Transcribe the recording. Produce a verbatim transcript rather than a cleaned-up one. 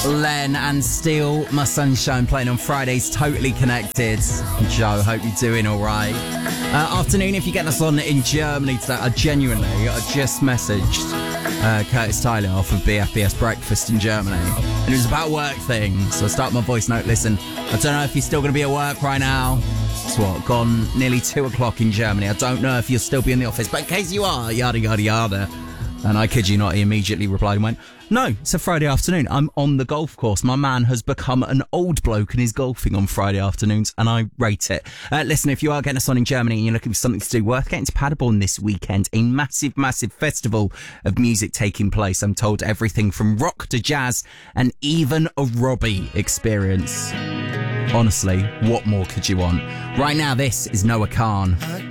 Len and Steal My Sunshine playing on Fridays, Totally Connected. Joe, hope you're doing all right. Uh, afternoon, if you're getting us on in Germany today, I genuinely, I just messaged uh, Curtis Tyler off of B F B S Breakfast in Germany, and it was about work things. So I start my voice note, listen, I don't know if you're still going to be at work right now. It's what, gone nearly two o'clock in Germany. I don't know if you'll still be in the office, but in case you are, yada, yada, yada. And I kid you not, he immediately replied and went, no, it's a Friday afternoon. I'm on the golf course. My man has become an old bloke and is golfing on Friday afternoons, and I rate it. Uh, listen, if you are getting us on in Germany and you're looking for something to do, worth getting to Paderborn this weekend. A massive, massive festival of music taking place. I'm told everything from rock to jazz and even a Robbie experience. Honestly, what more could you want? Right now, this is Noah Khan.